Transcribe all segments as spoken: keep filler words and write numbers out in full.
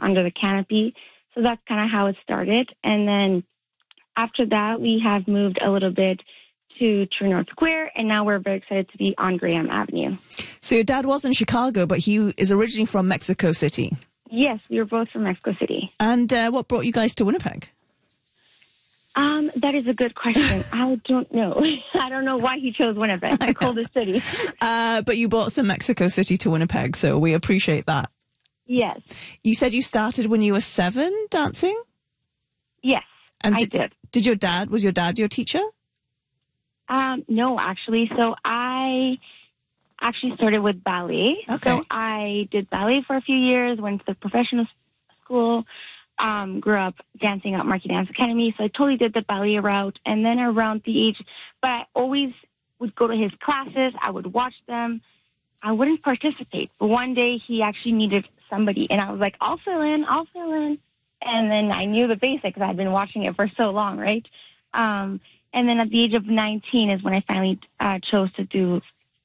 under the canopy. So that's kind of how it started. And then after that, we have moved a little bit to True North Square, and now we're very excited to be on Graham Avenue. So your dad was in Chicago, but he is originally from Mexico City. Yes, we were both from Mexico City. And uh, what brought you guys to Winnipeg? Um, that is a good question. I don't know. I don't know why he chose Winnipeg, the coldest city. Uh, but you brought some Mexico City to Winnipeg, so we appreciate that. Yes. You said you started when you were seven dancing? Yes, and I did, did. Did your dad, was your dad your teacher? Um, no, actually. So I actually started with ballet. Okay. So I did ballet for a few years, went to the professional school, um, grew up dancing at Marquee Dance Academy. So I totally did the ballet route. And then around the age, but I always would go to his classes. I would watch them. I wouldn't participate. But one day he actually needed somebody. And I was like, I'll fill in, I'll fill in. And then I knew the basics. I'd been watching it for so long, right? Um, and then at the age of nineteen is when I finally uh, chose to do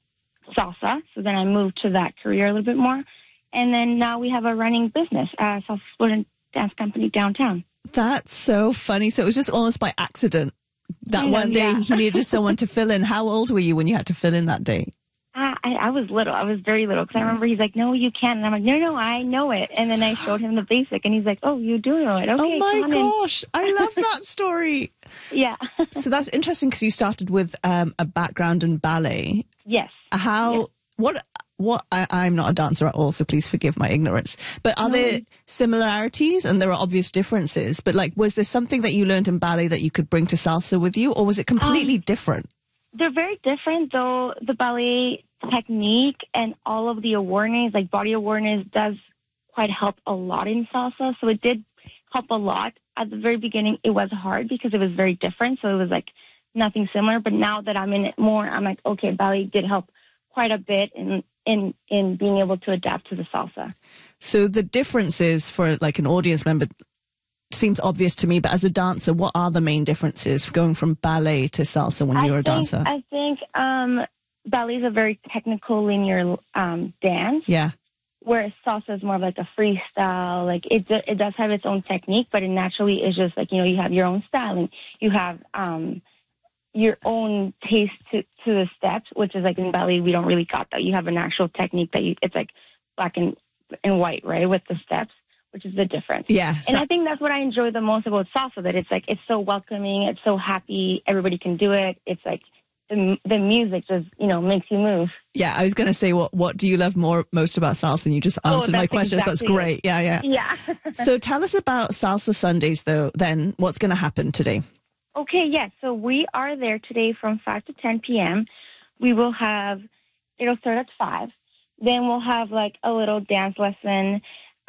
salsa. So then I moved to that career a little bit more. And then now we have a running business, uh, Salsa Sport and Dance Company downtown. That's so funny. So it was just almost by accident that Kind one of, day yeah. he needed someone to fill in. How old were you when you had to fill in that day? Uh, I, I was little. I was very little because I remember he's like, no, you can't. And I'm like, no, no, I know it. And then I showed him the basic and he's like, oh, you do know it. Okay, oh my come on gosh. I love that story. in. Yeah. So that's interesting because you started with um, a background in ballet. Yes. How, yes. what, what, I, I'm not a dancer at all, so please forgive my ignorance. But are No. there similarities and there are obvious differences? But like, was there something that you learned in ballet that you could bring to salsa with you, or was it completely Um, different? They're very different, though. The ballet technique and all of the awareness, like body awareness, does quite help a lot in salsa. So it did help a lot. At the very beginning, it was hard because it was very different. So it was like nothing similar. But now that I'm in it more, I'm like, okay, ballet did help quite a bit in in in being able to adapt to the salsa. So the differences for like an audience member seems obvious to me, but as a dancer, what are the main differences going from ballet to salsa when I you're a think, dancer? I think um, ballet is a very technical, linear um, dance. Yeah. Whereas salsa is more of like a freestyle. Like it, do, it does have its own technique, but it naturally is just like, you know, you have your own styling. You have um, your own taste to, to the steps, which is like in ballet, we don't really got that. You have an actual technique that you, it's like black and, and white, right, with the steps, which is the difference. Yeah. And So, I think that's what I enjoy the most about salsa, that it's like, it's so welcoming, it's so happy, everybody can do it. It's like the, the music just, you know, makes you move. yeah, I was going to say, what what do you love more most about salsa? And you just Oh, answered my that's question. So that's exactly great. Yeah, yeah. Yeah. So tell us about Salsa Sundays, though, then. What's going to happen today? Okay, yes. So we are there today from five to ten p.m. We will have, it'll start at five. Then we'll have like a little dance lesson,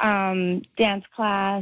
um, dance class.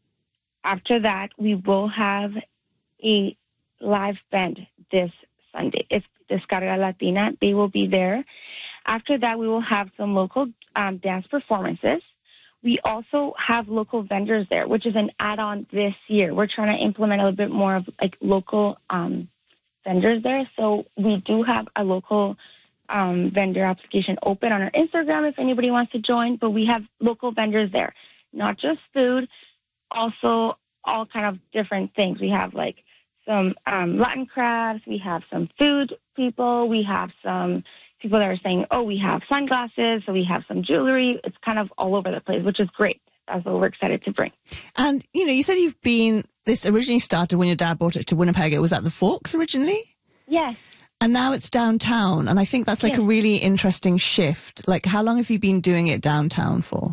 After that, we will have a live band this Sunday. It's Descarga Latina. They will be there. After that, we will have some local um, dance performances. We also have local vendors there, which is an add-on this year. We're trying to implement a little bit more of like local um, vendors there. So we do have a local um, vendor application open on our Instagram if anybody wants to join. But we have local vendors there, not just food, also all kind of different things. We have like some um, Latin crafts. We have some food people. We have some people that are saying, oh, we have sunglasses, so we have some jewelry. It's kind of all over the place, which is great. That's what we're excited to bring. And, you know, you said you've been, this originally started when your dad brought it to Winnipeg. It was at the Forks originally? Yes. And now it's downtown. And I think that's like Yes. a really interesting shift. Like, how long have you been doing it downtown for?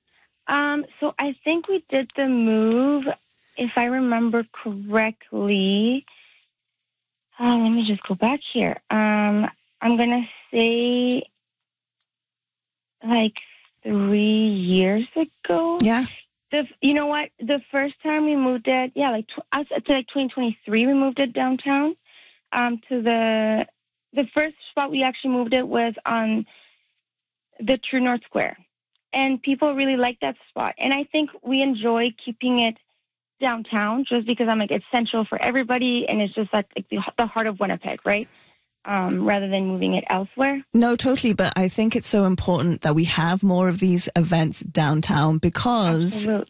Um, so I think we did the move, if I remember correctly. Uh, let me just go back here. Um, I'm going to say like three years ago. Yeah. The, you know what? The first time we moved it, yeah, like tw- I would say like twenty twenty-three, we moved it downtown. Um, to the the first spot we actually moved it was on the True North Square, and people really like that spot. And I think we enjoy keeping it downtown just because I'm like it's central for everybody, and it's just like, like the, the heart of Winnipeg, right? Um, rather than moving it elsewhere. No, totally. But I think it's so important that we have more of these events downtown because Absolutely.